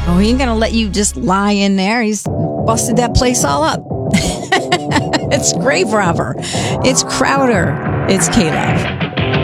Oh, he ain't going to let you just lie in there. He's busted that place all up. It's grave robber. It's Crowder. It's K-Love.